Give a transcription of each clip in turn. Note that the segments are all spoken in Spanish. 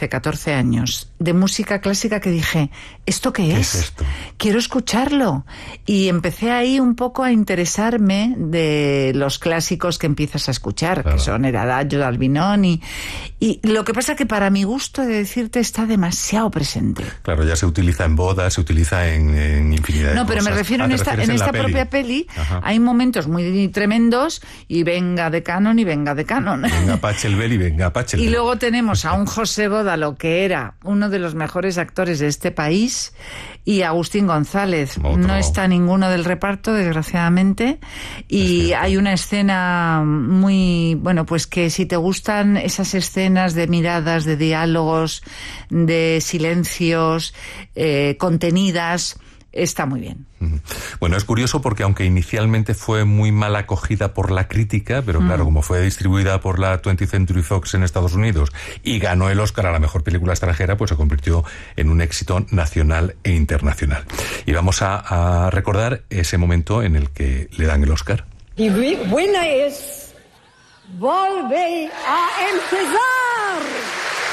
13, 14 años de música clásica que dije, ¿esto qué es? ¿Qué es esto? Quiero escucharlo. Y empecé ahí un poco a interesarme de los clásicos que empiezas a escuchar, claro, que son el Adagio de Albinoni. Y lo que pasa que para mi gusto, de decirte, está demasiado presente. Claro, ya se utiliza en bodas, se utiliza en infinidad de cosas. No, pero me refiero en esta propia peli. Hay momentos muy tremendos y venga de Canon y venga de Canon. Venga Pachelbel y venga Pachelbel. Y luego tenemos a un José Bódalo, que era uno de los mejores actores de este país, y Agustín González. Otro. No está ninguno del reparto, desgraciadamente. Y hay una escena muy... Bueno, pues que si te gustan esas escenas de miradas, de diálogos, de silencios, contenidas... Está muy bien. Bueno, es curioso porque aunque inicialmente fue muy mal acogida por la crítica, pero claro, como fue distribuida por la 20th Century Fox en Estados Unidos y ganó el Oscar a la mejor película extranjera, pues se convirtió en un éxito nacional e internacional. Y vamos a recordar ese momento en el que le dan el Oscar. Y buena es, volve a empezar.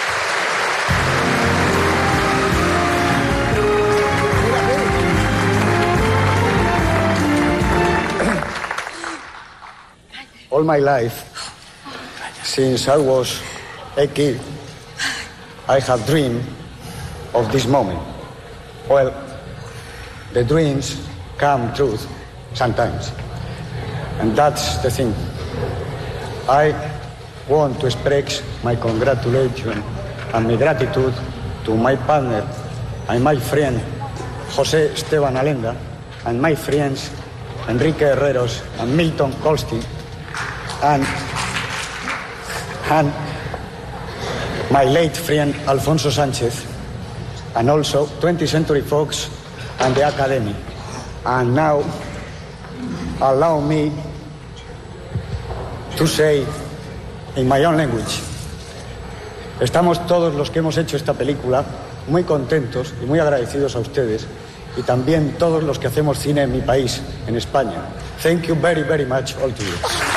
All my life, since I was a kid, I have dreamed of this moment. Well, the dreams come true sometimes, and that's the thing. I want to express my congratulations and my gratitude to my partner and my friend José Esteban Alenda and my friends Enrique Herreros and Milton Colston and my late friend Alfonso Sánchez, and also 20th Century Fox and the Academy. And now, allow me to say in my own language, estamos todos los que hemos hecho esta película muy contentos y muy agradecidos a ustedes, y también todos los que hacemos cine en mi país, en España. Thank you very, very much all to you.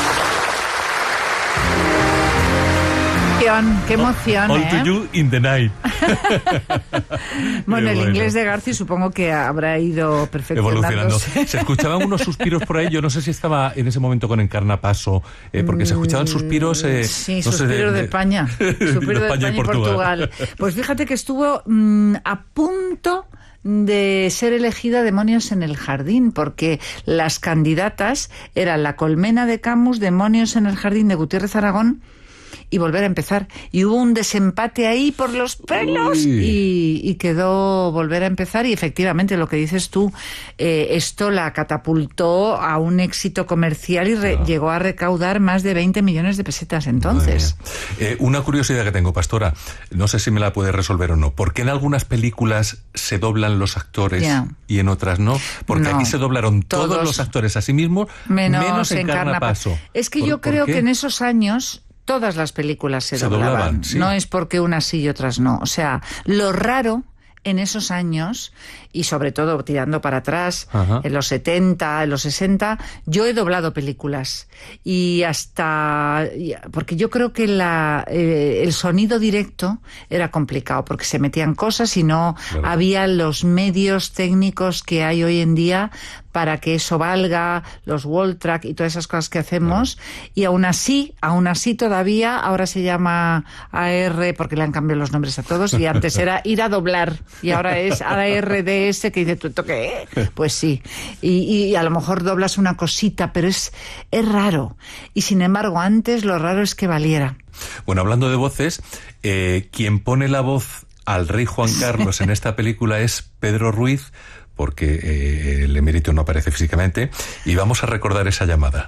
Qué emoción, All to you in the night. Bueno, el inglés de Garci supongo que habrá ido evolucionando. perfeccionándose. Se escuchaban unos suspiros por ahí. Yo no sé si estaba en ese momento con Encarna Paso, porque se escuchaban suspiros. Sí, no suspiros de España. Suspiros de España y Portugal. Pues fíjate que estuvo a punto de ser elegida Demonios en el Jardín, porque las candidatas eran La Colmena de Camus, Demonios en el Jardín de Gutiérrez Aragón y Volver a empezar. Y hubo un desempate ahí por los pelos y quedó Volver a empezar. Y efectivamente, lo que dices tú, esto la catapultó a un éxito comercial y llegó a recaudar más de 20 millones de pesetas entonces. Una curiosidad que tengo, Pastora, no sé si me la puedes resolver o no. ¿Por qué en algunas películas se doblan los actores y en otras no? Porque aquí se doblaron todos los actores a sí mismos, menos Encarna Paso. Es que yo creo que en esos años todas las películas se doblaban. Sí. No es porque unas sí y otras no. O sea, lo raro en esos años, y sobre todo tirando para atrás, en los 70, en los 60, yo he doblado películas. Y hasta... Porque yo creo que el sonido directo era complicado, porque se metían cosas y no había los medios técnicos que hay hoy en día para que eso valga, los wall track y todas esas cosas que hacemos. Y aún así todavía, ahora se llama AR, porque le han cambiado los nombres a todos, y antes era ir a doblar, y ahora es ARDS, que dice, ¿tú qué? Pues sí. Y a lo mejor doblas una cosita, pero es raro. Y sin embargo, antes lo raro es que valiera. Bueno, hablando de voces, quien pone la voz al rey Juan Carlos en esta película es Pedro Ruiz, porque el emérito no aparece físicamente, y vamos a recordar esa llamada.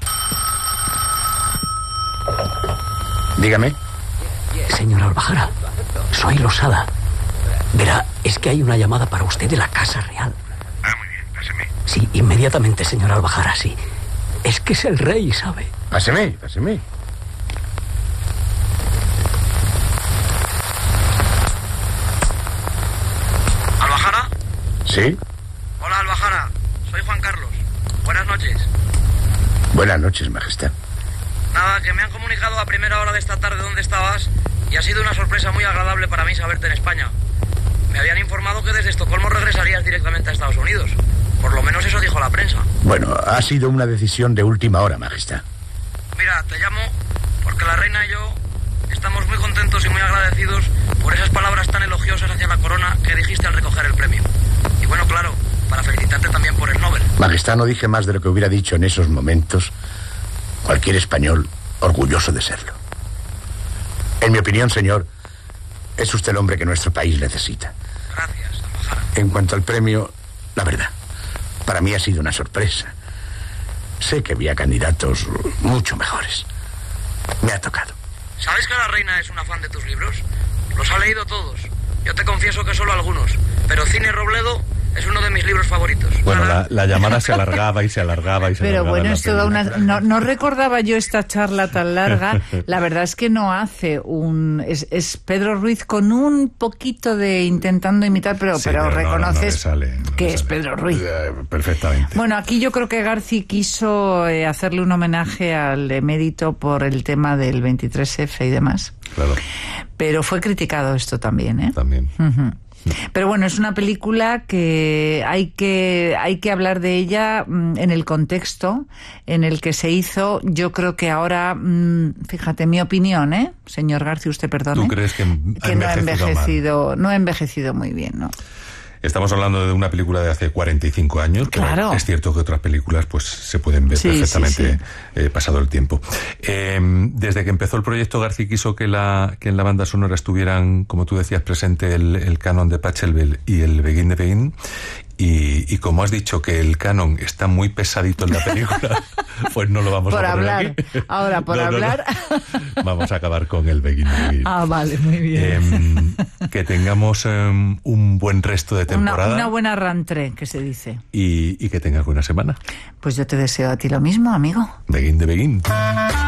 Dígame. Señor Albajara, soy Losada. Verá, es que hay una llamada para usted de la Casa Real. Ah, muy bien, páseme. Sí, inmediatamente, señor Albajara, sí. Es que es el rey, ¿sabe? Páseme. ¿Albajara? ¿Sí? Hola, Albajara. Soy Juan Carlos. Buenas noches. Buenas noches, majestad. Nada, que me han comunicado a primera hora de esta tarde dónde estabas y ha sido una sorpresa muy agradable para mí saberte en España. Me habían informado que desde Estocolmo regresarías directamente a Estados Unidos. Por lo menos eso dijo la prensa. Bueno, ha sido una decisión de última hora, Majestad. Mira, te llamo porque la reina y yo estamos muy contentos y muy agradecidos por esas palabras tan elogiosas hacia la corona que dijiste al recoger el premio. Y bueno, claro, para felicitarte también por el Nobel. Majestad, no dije más de lo que hubiera dicho en esos momentos cualquier español orgulloso de serlo. En mi opinión, señor, es usted el hombre que nuestro país necesita. Gracias, embajada. En cuanto al premio, la verdad, para mí ha sido una sorpresa. Sé que había candidatos mucho mejores. Me ha tocado. ¿Sabes que la reina es una fan de tus libros? Los ha leído todos. Yo te confieso que solo algunos. Pero Cine Robledo es uno de mis libros favoritos. Bueno, la llamada se alargaba y se alargaba y se Pero alargaba. bueno, es toda una... No recordaba yo esta charla tan larga. La verdad es que no hace un... Es Pedro Ruiz con un poquito de intentando imitar, pero reconoces que es Pedro Ruiz. Perfectamente. Bueno, aquí yo creo que Garci quiso hacerle un homenaje al emérito por el tema del 23F y demás. Claro. Pero fue criticado esto también, ¿eh? También. Uh-huh. Pero bueno, es una película que hay que hablar de ella en el contexto en el que se hizo. Yo creo que ahora, fíjate, mi opinión, señor García, usted perdone. ¿Tú crees que no ha envejecido muy bien, ¿no? Estamos hablando de una película de hace 45 años. Claro. Es cierto que otras películas pues se pueden ver perfectamente pasado el tiempo. Desde que empezó el proyecto, García quiso que en la banda sonora estuvieran, como tú decías, presente el canon de Pachelbel y el Begin de Begin. Y como has dicho que el canon está muy pesadito en la película, pues no lo vamos a poner hablar. Aquí. Ahora, por hablar. No. Vamos a acabar con el Begin de Begin. Ah, vale, muy bien. Que tengamos un buen resto de temporada. Una buena rentrée, que se dice. Y que tengas buena semana. Pues yo te deseo a ti lo mismo, amigo. Begin de Begin.